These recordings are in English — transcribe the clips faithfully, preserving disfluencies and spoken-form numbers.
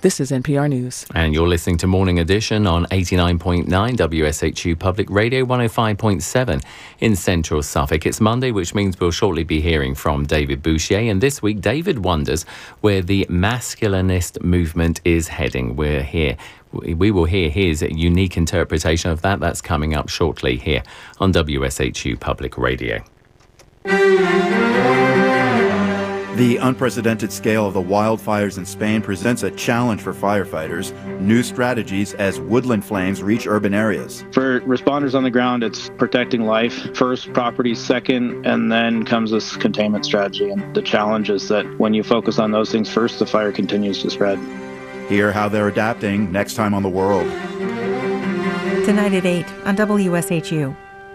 This is N P R News. And you're listening to Morning Edition on eighty-nine point nine W S H U Public Radio, one oh five point seven in central Suffolk. It's Monday, which means we'll shortly be hearing from David Bouchier. And this week, David wonders where the masculinist movement is heading. We're here. We will hear his unique interpretation of that. That's coming up shortly here on W S H U Public Radio. The unprecedented scale of the wildfires in Spain presents a challenge for firefighters. New strategies as woodland flames reach urban areas. For responders on the ground, it's protecting life first, property second, and then comes this containment strategy. And the challenge is that when you focus on those things first, the fire continues to spread. Hear how they're adapting next time on The World. Tonight at eight on W S H U.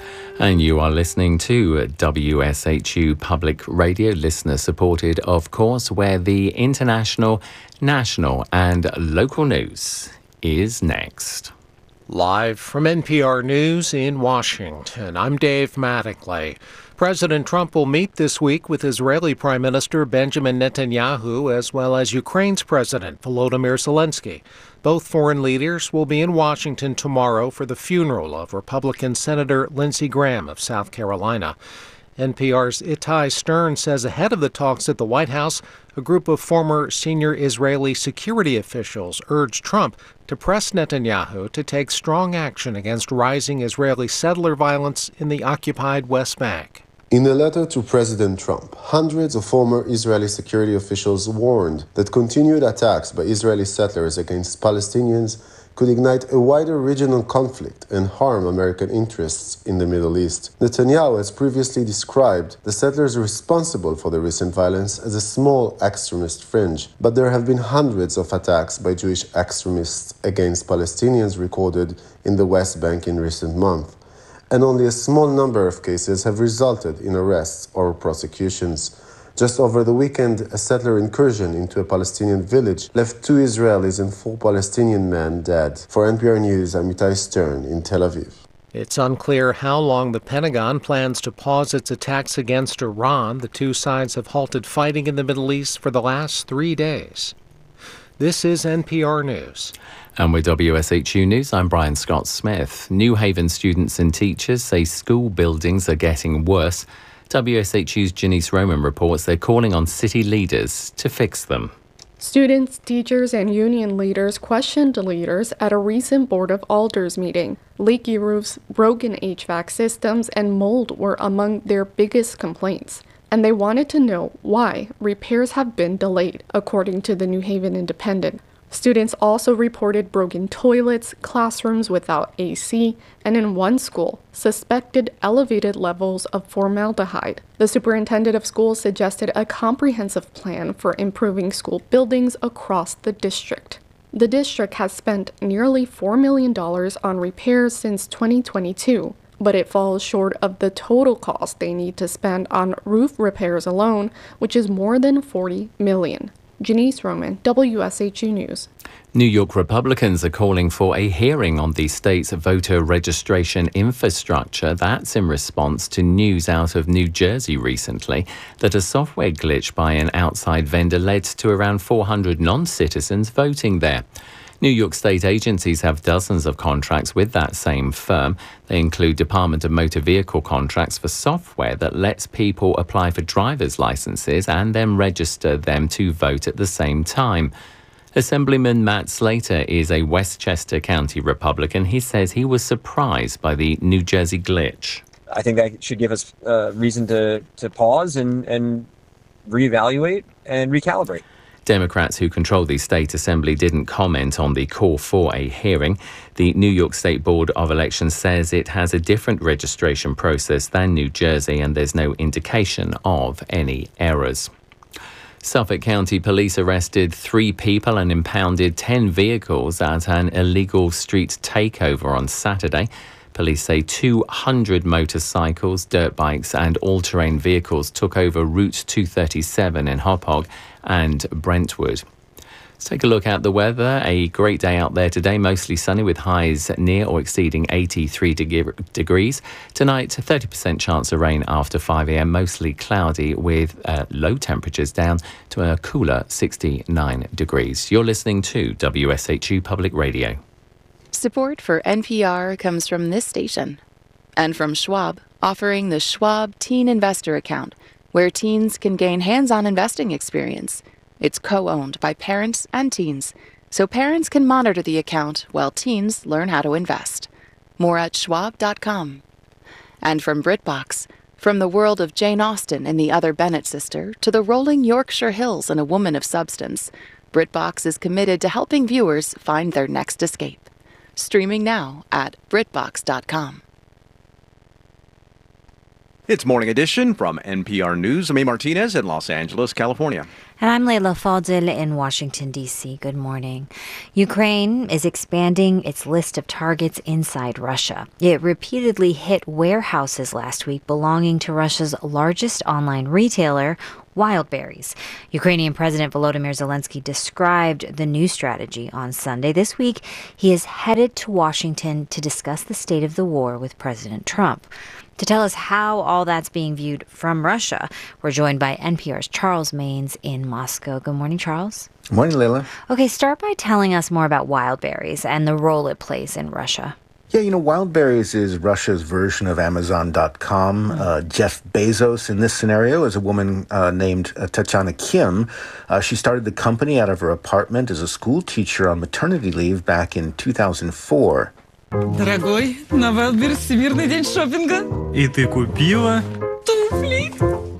And you are listening to W S H U Public Radio, listener supported, of course, where the international, national and local news is next. Live from N P R News in Washington, I'm Dave Mattingly. President Trump will meet this week with Israeli Prime Minister Benjamin Netanyahu, as well as Ukraine's President Volodymyr Zelensky. Both foreign leaders will be in Washington tomorrow for the funeral of Republican Senator Lindsey Graham of South Carolina. N P R's Ittai Stern says ahead of the talks at the White House, a group of former senior Israeli security officials urged Trump to press Netanyahu to take strong action against rising Israeli settler violence in the occupied West Bank. In a letter to President Trump, hundreds of former Israeli security officials warned that continued attacks by Israeli settlers against Palestinians could ignite a wider regional conflict and harm American interests in the Middle East. Netanyahu has previously described the settlers responsible for the recent violence as a small extremist fringe, but there have been hundreds of attacks by Jewish extremists against Palestinians recorded in the West Bank in recent months, and only a small number of cases have resulted in arrests or prosecutions. Just over the weekend, a settler incursion into a Palestinian village left two Israelis and four Palestinian men dead. For N P R News, I'm Ittai Stern in Tel Aviv. It's unclear how long the Pentagon plans to pause its attacks against Iran. The two sides have halted fighting in the Middle East for the last three days. This is N P R News. And with W S H U News, I'm Brian Scott Smith. New Haven students and teachers say school buildings are getting worse. W S H U's Janice Roman reports they're calling on city leaders to fix them. Students, teachers, and union leaders questioned leaders at a recent Board of Alders meeting. Leaky roofs, broken H V A C systems, and mold were among their biggest complaints. And they wanted to know why repairs have been delayed, according to the New Haven Independent. Students also reported broken toilets, classrooms without A C, and in one school, suspected elevated levels of formaldehyde. The superintendent of schools suggested a comprehensive plan for improving school buildings across the district. The district has spent nearly four million dollars on repairs since twenty twenty-two, but it falls short of the total cost they need to spend on roof repairs alone, which is more than forty million dollars. Janice Roman, W S H U News. New York Republicans are calling for a hearing on the state's voter registration infrastructure. That's in response to news out of New Jersey recently that a software glitch by an outside vendor led to around four hundred non-citizens voting there. New York state agencies have dozens of contracts with that same firm. They include Department of Motor Vehicle contracts for software that lets people apply for driver's licenses and then register them to vote at the same time. Assemblyman Matt Slater is a Westchester County Republican. He says he was surprised by the New Jersey glitch. I think that should give us uh, reason to, to pause and, and reevaluate and recalibrate. Democrats who control the state assembly didn't comment on the call for a hearing. The New York State Board of Elections says it has a different registration process than New Jersey, and there's no indication of any errors. Suffolk County Police arrested three people and impounded ten vehicles at an illegal street takeover on Saturday. Police say two hundred motorcycles, dirt bikes and all-terrain vehicles took over Route two thirty-seven in Hauppauge and Brentwood. Let's take a look at the weather. A great day out there today, mostly sunny with highs near or exceeding eighty-three deg- degrees. Tonight, thirty percent chance of rain after five a.m, mostly cloudy with uh, low temperatures down to a cooler sixty-nine degrees. You're listening to W S H U Public Radio. Support for N P R comes from this station and from Schwab, offering the Schwab Teen Investor Account, where teens can gain hands-on investing experience. It's co-owned by parents and teens, so parents can monitor the account while teens learn how to invest. More at schwab dot com. And from BritBox, from the world of Jane Austen and the Other Bennet sister to the rolling Yorkshire Hills and A Woman of Substance, BritBox is committed to helping viewers find their next escape. Streaming now at brit box dot com. It's Morning Edition from N P R News. I'm A. Martinez in Los Angeles, California. And I'm Leila Fadel in Washington, D C. Good morning. Ukraine is expanding its list of targets inside Russia. It repeatedly hit warehouses last week belonging to Russia's largest online retailer, Wildberries. Ukrainian President Volodymyr Zelensky described the new strategy on Sunday. This week, he is headed to Washington to discuss the state of the war with President Trump. To tell us how all that's being viewed from Russia, we're joined by N P R's Charles Maynes in Moscow. Good morning, Charles. Good morning, Leila. Okay, start by telling us more about Wildberries and the role it plays in Russia. Yeah, you know, Wildberries is Russia's version of Amazon dot com. Mm. Uh, Jeff Bezos, in this scenario, is a woman uh, named uh, Tatiana Kim. Uh, she started the company out of her apartment as a school teacher on maternity leave back in two thousand four. Дорогой, на Wildberries Всемирный день шопинга. И ты купила туфли.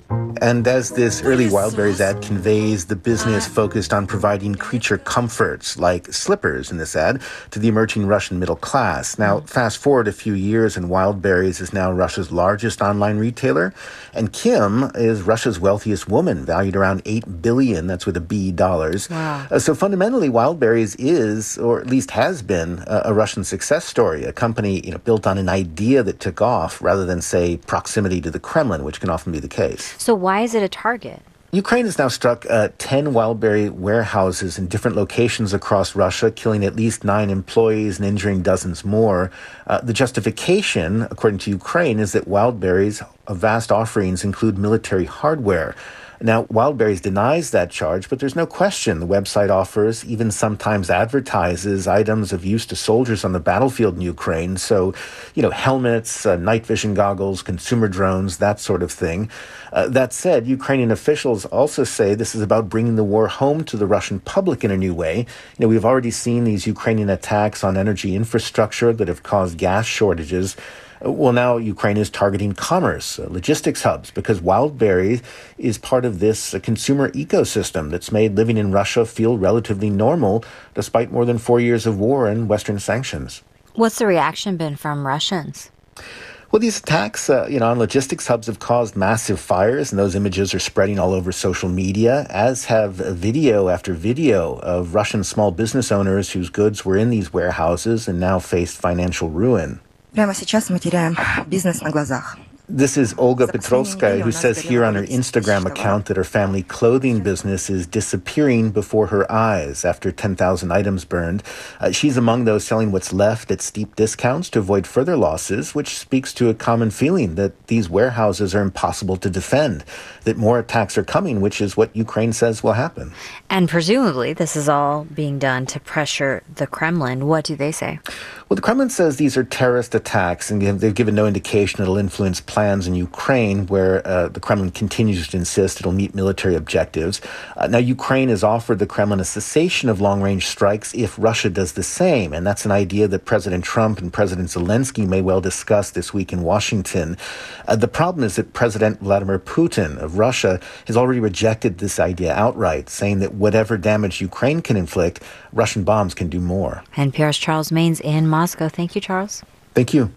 And as this early Wildberries ad conveys, the business focused on providing creature comforts, like slippers in this ad, to the emerging Russian middle class. Now, fast forward a few years, and Wildberries is now Russia's largest online retailer. And Kim is Russia's wealthiest woman, valued around eight billion dollars, that's with a B, dollars. Wow. Uh, so fundamentally, Wildberries is, or at least has been, a, a Russian success story, a company you know, built on an idea that took off rather than, say, proximity to the Kremlin, which can often be the case. So why is it a target? Ukraine has now struck uh, ten Wildberry warehouses in different locations across Russia, killing at least nine employees and injuring dozens more. Uh, the justification, according to Ukraine, is that Wildberry's vast offerings include military hardware. Now, Wildberries denies that charge, but there's no question the website offers, even sometimes advertises, items of use to soldiers on the battlefield in Ukraine. So, you know, helmets, uh, night vision goggles, consumer drones, that sort of thing. Uh, that said, Ukrainian officials also say this is about bringing the war home to the Russian public in a new way. You know, we've already seen these Ukrainian attacks on energy infrastructure that have caused gas shortages. Well, now Ukraine is targeting commerce, uh, logistics hubs, because Wildberries is part of this uh, consumer ecosystem that's made living in Russia feel relatively normal, despite more than four years of war and Western sanctions. What's the reaction been from Russians? Well, these attacks, uh, you know, on logistics hubs have caused massive fires, and those images are spreading all over social media, as have video after video of Russian small business owners whose goods were in these warehouses and now faced financial ruin. Прямо сейчас мы теряем бизнес на глазах. This is Olga Petrovskaya, who says here on her Instagram account that her family clothing business is disappearing before her eyes after ten thousand items burned. Uh, she's among those selling what's left at steep discounts to avoid further losses, which speaks to a common feeling that these warehouses are impossible to defend, that more attacks are coming, which is what Ukraine says will happen. And presumably this is all being done to pressure the Kremlin. What do they say? Well, the Kremlin says these are terrorist attacks, and they've given no indication it'll influence plans in Ukraine, where uh, the Kremlin continues to insist it'll meet military objectives. Uh, now, Ukraine has offered the Kremlin a cessation of long-range strikes if Russia does the same, and that's an idea that President Trump and President Zelensky may well discuss this week in Washington. Uh, the problem is that President Vladimir Putin of Russia has already rejected this idea outright, saying that whatever damage Ukraine can inflict, Russian bombs can do more. N P R's Charles Maynes in Moscow. Thank you, Charles. Thank you.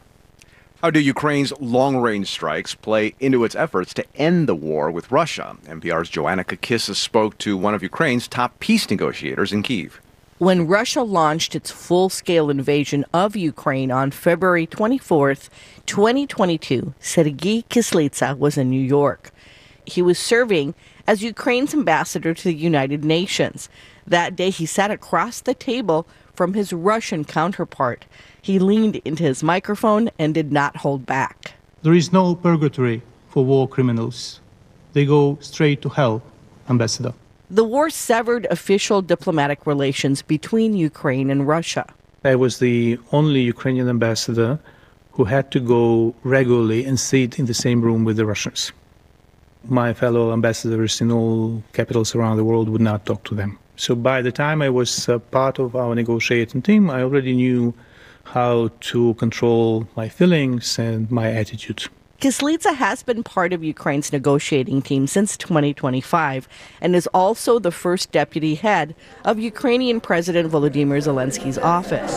How do Ukraine's long-range strikes play into its efforts to end the war with Russia? N P R's Joanna Kakissis spoke to one of Ukraine's top peace negotiators in Kyiv. When Russia launched its full-scale invasion of Ukraine on February twenty-fourth, twenty twenty-two, Sergei Kislitsa was in New York. he was serving as Ukraine's ambassador to the United Nations. That day, he sat across the table from his Russian counterpart. He leaned into his microphone and did not hold back. There is no purgatory for war criminals. They go straight to hell, Ambassador. The war severed official diplomatic relations between Ukraine and Russia. I was the only Ukrainian ambassador who had to go regularly and sit in the same room with the Russians. My fellow ambassadors in all capitals around the world would not talk to them. So by the time I was uh, part of our negotiating team, I already knew how to control my feelings and my attitude. Kyslytsya has been part of Ukraine's negotiating team since twenty twenty-five and is also the first deputy head of Ukrainian President Volodymyr Zelensky's office.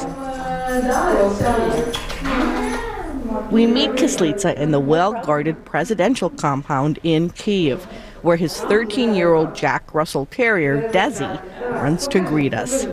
We meet Kyslytsya in the well-guarded presidential compound in Kyiv, where his thirteen-year-old Jack Russell Terrier, Desi, runs to greet us.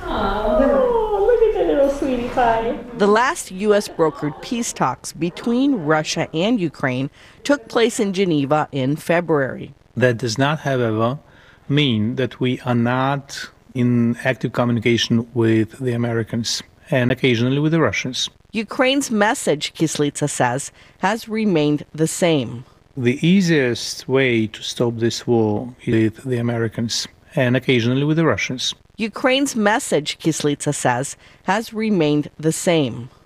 The last U S brokered peace talks between Russia and Ukraine took place in Geneva in February. That does not, however, mean that we are not in active communication with the Americans and occasionally with the Russians. Ukraine's message, Kyslytsya says, has remained the same. The easiest way to stop this war is with the Americans and occasionally with the Russians. Ukraine's message, Kyslytsya says, has remained the same.